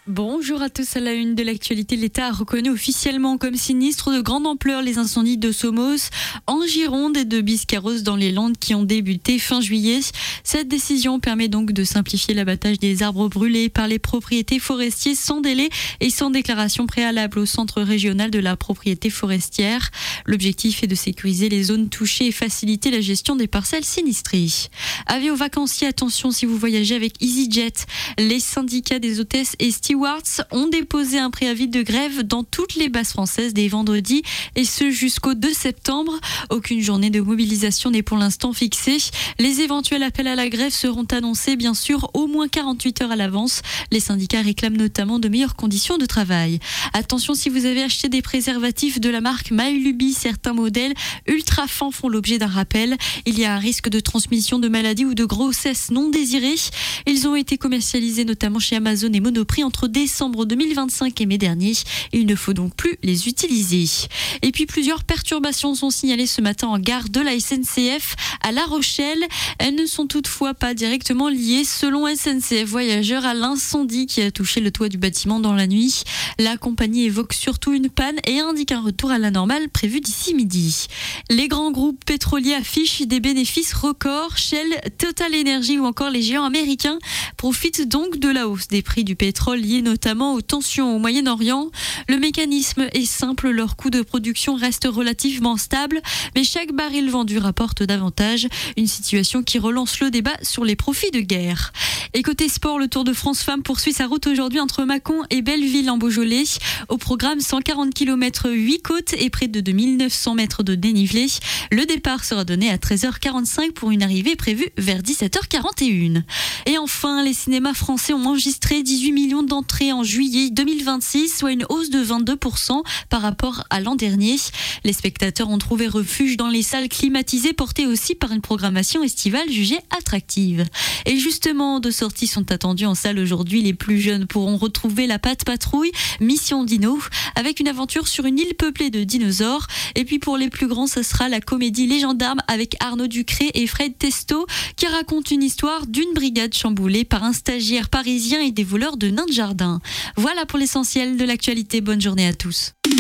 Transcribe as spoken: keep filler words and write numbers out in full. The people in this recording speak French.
Bonjour à tous, à la une de l'actualité, l'État a reconnu officiellement comme sinistre de grande ampleur les incendies de Somos en Gironde et de Biscarrosse dans les Landes qui ont débuté fin juillet. Cette décision permet donc de simplifier l'abattage des arbres brûlés par les propriétés forestiers sans délai et sans déclaration préalable au centre régional de la propriété forestière. L'objectif est de sécuriser les zones touchées et faciliter la gestion des parcelles sinistrées. Avis aux vacanciers, attention si vous voyagez avec EasyJet. Les syndicats des hôtesses et stewards ont déposé un préavis de grève dans toutes les bases françaises dès vendredi et ce jusqu'au deux septembre. Aucune journée de mobilisation n'est pour l'instant fixée. Les éventuels appels à la grève seront annoncés bien sûr au moins quarante-huit heures à l'avance. Les syndicats réclament notamment de meilleures conditions de travail. Attention si vous avez acheté des préservatifs de la marque Myluby, certains modèles ultra fins font l'objet d'un rappel. Il y a un risque de transmission de maladies ou de grossesse non désirée. Ils ont été commercialisés notamment chez Amazon et Monoprix entre décembre deux mille vingt-cinq et mai dernier. Il ne faut donc plus les utiliser. Et puis plusieurs perturbations sont signalées ce matin en gare de la S N C F à La Rochelle. Elles ne sont toutefois pas directement liées selon S N C F Voyageurs à l'incendie qui a touché le toit du bâtiment dans la nuit. La compagnie évoque surtout une panne et indique un retour à la normale prévu d'ici midi. Les grands groupes pétroliers affichent des bénéfices records. Shell, Total Energy ou encore les géants américains profitent donc de la hausse des prix du pétrole liée notamment aux tensions au Moyen-Orient. Le mécanisme est simple, leur coût de production reste relativement stable, mais chaque baril vendu rapporte davantage. Une situation qui relance le débat sur les profits de guerre. Et côté sport, le Tour de France Femmes poursuit sa route aujourd'hui entre Mâcon et Belleville en Beaujolais. Au programme, cent quarante kilomètres, huit côtes et près de deux mille neuf cents mètres de dénivelé. Le départ sera donné à treize heures quarante-cinq pour une arrivée prévue vers dix-sept heures quarante et un. Et enfin, les cinémas français ont enregistré dix-huit millions d'entrées en juillet deux mille vingt-six, soit une hausse de vingt-deux pour cent par rapport à l'an dernier. Les spectateurs ont trouvé refuge dans les salles climatisées, portées aussi par une programmation estivale jugée attractive. Et justement, deux sorties sont attendues en salle aujourd'hui. Les plus jeunes pourront retrouver La Patte Patrouille, Mission Dino, avec une aventure sur une île peuplée de dinosaures. Et puis pour les plus grands, ce sera la comédie Les Gendarmes avec Arnaud Ducré et Fred Testo, qui raconte une histoire d'une brigade chamboulée par un stagiaire parisien et des voleurs de nains de jardin. Voilà pour l'essentiel de l'actualité. Bonne journée à tous.